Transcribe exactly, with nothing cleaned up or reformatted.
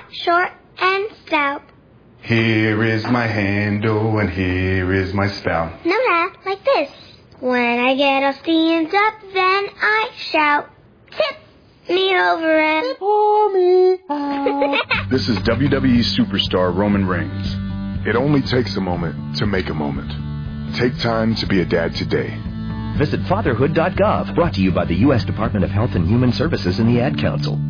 short and stout. Here is my handle and here is my spout. No, Dad, like this. When I get all steamed up, then I shout, tip me over and pour me out. This is W W E superstar Roman Reigns. It only takes a moment to make a moment. Take time to be a dad today. Visit fatherhood dot gov, brought to you by the U S Department of Health and Human Services and the Ad Council.